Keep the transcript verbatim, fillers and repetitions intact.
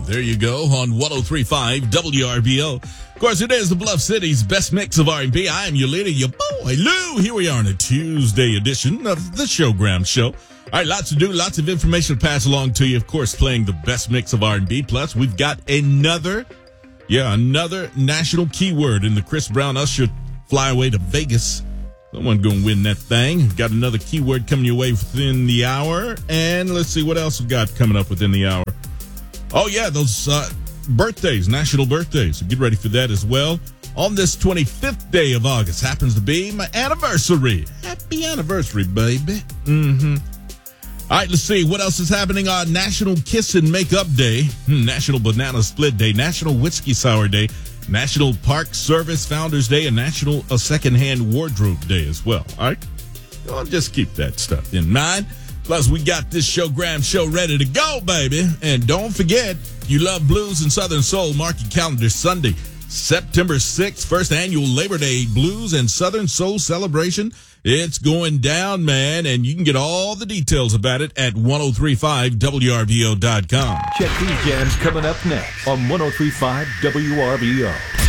There you go on one oh three point five W R B O. Of course, it is the Bluff City's best mix of R and B. I am your leader, your boy, Lou. Here we are on a Tuesday edition of the Showgram Show. All right, lots to do, lots of information to pass along to you. Of course, playing the best mix of R and B. Plus, we've got another, yeah, another national keyword in the Chris Brown Usher flyaway to Vegas. Someone going to win that thing. Got another keyword coming your way within the hour. And let's see what else we got coming up within the hour. Oh, yeah, those uh, birthdays, national birthdays. So get ready for that as well. On this twenty-fifth day of August happens to be my anniversary. Happy anniversary, baby. Mm-hmm. All right, let's see. What else is happening on National Kiss and Makeup Day, National Banana Split Day, National Whiskey Sour Day, National Park Service Founders Day, and National uh, Secondhand Wardrobe Day as well. All right? Well, just keep that stuff in mind. Plus, we got this Showgram show ready to go, baby. And don't forget, you love blues and Southern soul, mark your calendar Sunday, September sixth, first annual Labor Day Blues and Southern Soul celebration. It's going down, man, and you can get all the details about it at ten thirty-five W R B O dot com. Check these jams coming up next on ten thirty-five W R B O.